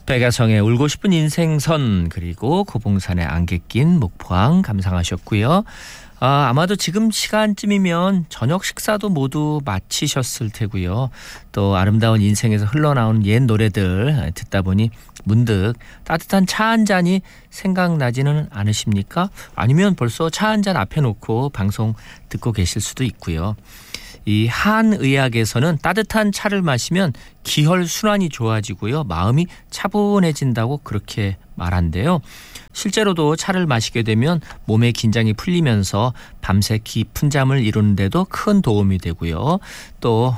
백야성의 울고 싶은 인생선, 그리고 고봉산의 안개 낀 목포항 감상하셨고요. 아마도 지금 시간쯤이면 저녁 식사도 모두 마치셨을 테고요. 또 아름다운 인생에서 흘러나오는 옛 노래들 듣다 보니 문득 따뜻한 차 한 잔이 생각나지는 않으십니까? 아니면 벌써 차 한 잔 앞에 놓고 방송 듣고 계실 수도 있고요. 이 한의학에서는 따뜻한 차를 마시면 기혈순환이 좋아지고요. 마음이 차분해진다고 그렇게 말한대요. 실제로도 차를 마시게 되면 몸의 긴장이 풀리면서 밤새 깊은 잠을 이루는 데도 큰 도움이 되고요. 또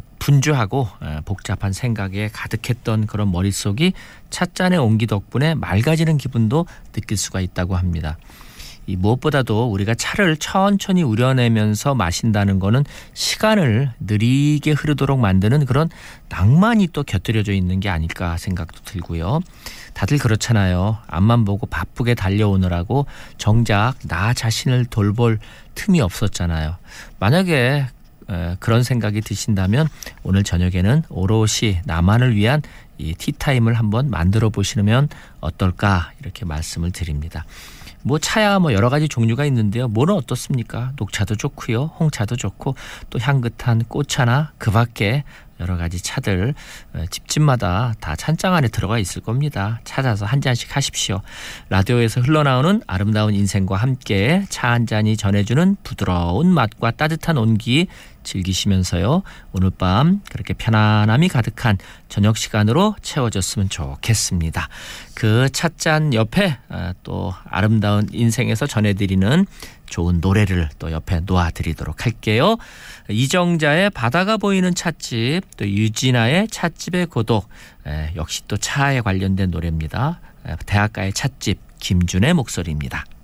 분주하고 복잡한 생각에 가득했던 그런 머릿속이 찻잔의 온기 덕분에 맑아지는 기분도 느낄 수가 있다고 합니다. 이 무엇보다도 우리가 차를 천천히 우려내면서 마신다는 거는 시간을 느리게 흐르도록 만드는 그런 낭만이 또 곁들여져 있는 게 아닐까 생각도 들고요. 다들 그렇잖아요. 앞만 보고 바쁘게 달려오느라고 정작 나 자신을 돌볼 틈이 없었잖아요. 만약에 그런 생각이 드신다면 오늘 저녁에는 오롯이 나만을 위한 이 티타임을 한번 만들어 보시면 어떨까 이렇게 말씀을 드립니다. 뭐 차야 뭐 여러 가지 종류가 있는데요. 뭐는 어떻습니까? 녹차도 좋고요. 홍차도 좋고 또 향긋한 꽃차나 그 밖에 여러 가지 차들 집집마다 다 찬장 안에 들어가 있을 겁니다. 찾아서 한 잔씩 하십시오. 라디오에서 흘러나오는 아름다운 인생과 함께 차 한 잔이 전해주는 부드러운 맛과 따뜻한 온기 즐기시면서요. 오늘 밤 그렇게 편안함이 가득한 저녁 시간으로 채워졌으면 좋겠습니다. 그 찻잔 옆에 또 아름다운 인생에서 전해드리는 좋은 노래를 또 옆에 놓아드리도록 할게요. 이정자의 바다가 보이는 찻집, 또 유진아의 찻집의 고독, 역시 또 차에 관련된 노래입니다. 대학가의 찻집, 김준의 목소리입니다.